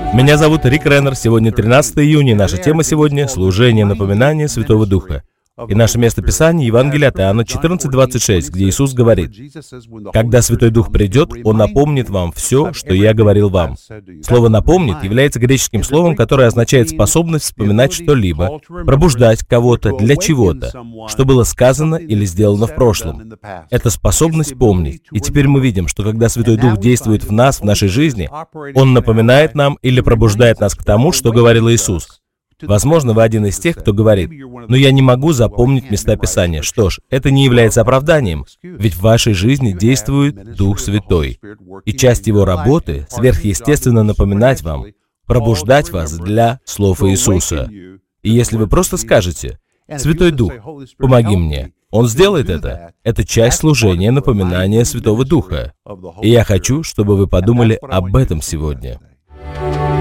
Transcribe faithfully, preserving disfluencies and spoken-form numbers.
Меня зовут Рик Реннер. Сегодня тринадцатое июня, и наша тема сегодня — служение напоминания Святого Духа. И наше место Писания — Евангелие от Иоанна четырнадцать двадцать шесть, где Иисус говорит: «Когда Святой Дух придет, Он напомнит вам все, что Я говорил вам». Слово «напомнит» является греческим словом, которое означает способность вспоминать что-либо, пробуждать кого-то для чего-то, что было сказано или сделано в прошлом. Это способность помнить. И теперь мы видим, что когда Святой Дух действует в нас, в нашей жизни, Он напоминает нам или пробуждает нас к тому, что говорил Иисус. Возможно, вы один из тех, кто говорит: «Но я не могу запомнить места Писания». Что ж, это не является оправданием, ведь в вашей жизни действует Дух Святой. И часть Его работы — сверхъестественно напоминать вам, пробуждать вас для слов Иисуса. И если вы просто скажете: «Святой Дух, помоги мне», Он сделает это. Это часть служения напоминания Святого Духа. И я хочу, чтобы вы подумали об этом сегодня.